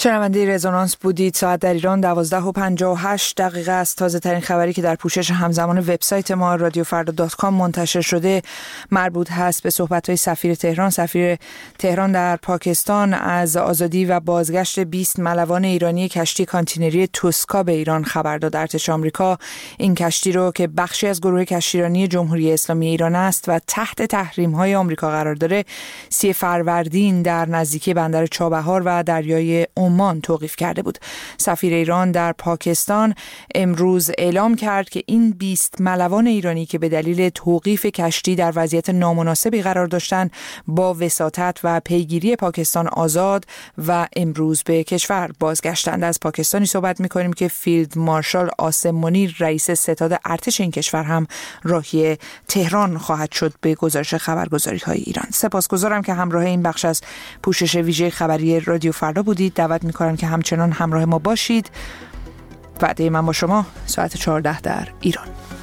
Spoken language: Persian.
شنونده رزونانس بودید. ساعت در ایران 12:58 است. تازه ترین خبری که در پوشش همزمان وبسایت ما رادیوفردا.com منتشر شده مربوط هست به صحبت‌های سفیر تهران در پاکستان از آزادی و بازگشت 20 ملوان ایرانی کشتی کانتینری توسکا به ایران خبر داد. ارتش آمریکا این کشتی رو که بخشی از گروه کشتیرانی جمهوری اسلامی ایران است و تحت تحریم‌های آمریکا قرار داره 30 فروردین در نزدیکی بندر چابهار و دریای عمان توقیف کرده بود. سفیر ایران در پاکستان امروز اعلام کرد که این 20 ملوان ایرانی که به دلیل توقیف کشتی در وضعیت نامناسبی قرار داشتند با وساطت و پیگیری پاکستان آزاد و امروز به کشور بازگشتند. از پاکستانی صحبت می‌کنیم که فیلد مارشال عاصم منیر رئیس ستاد ارتش این کشور هم راهی تهران خواهد شد به گزارش خبرگزاری‌های ایران. سپاسگزارم که همراه این بخش از پوشش ویژه خبری رادیو فردا بودید. دعوت می‌کنم که همچنان همراه ما باشید. وعده من با شما ساعت 14 در ایران.